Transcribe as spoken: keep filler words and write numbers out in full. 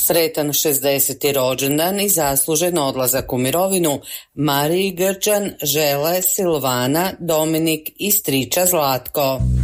Sretan šezdeseti rođendan i zaslužen odlazak u mirovinu Mariji Grčan žele Silvana, Dominik i striča Zlatko.